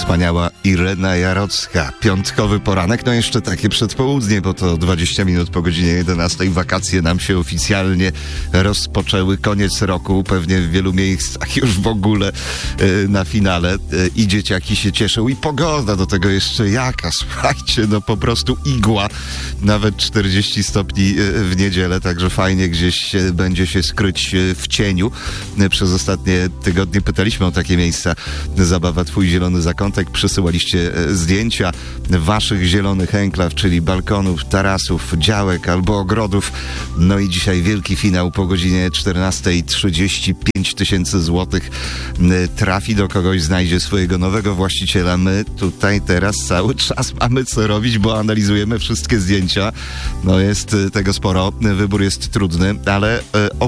wspaniała Irena Jarocka. Piątkowy poranek, no jeszcze takie przedpołudnie, bo to 20 minut po godzinie 11. Wakacje nam się oficjalnie rozpoczęły. Koniec roku, pewnie w wielu miejscach już w ogóle na finale. I dzieciaki się cieszą i pogoda do tego jeszcze jaka, słuchajcie, no po prostu igła. Nawet 40 stopni w niedzielę, także fajnie gdzieś będzie się skryć w cieniu. Przez ostatnie tygodnie pytaliśmy o takie miejsca. Zabawa Twój Zielony Zakątek. Przysyłaliście zdjęcia waszych zielonych enklaw, czyli balkonów, tarasów, działek albo ogrodów. No i dzisiaj wielki finał po godzinie 14:30. 5000 złotych trafi do kogoś, znajdzie swojego nowego właściciela. My tutaj teraz cały czas mamy co robić, bo analizujemy wszystkie zdjęcia. No jest tego sporo, wybór jest trudny, ale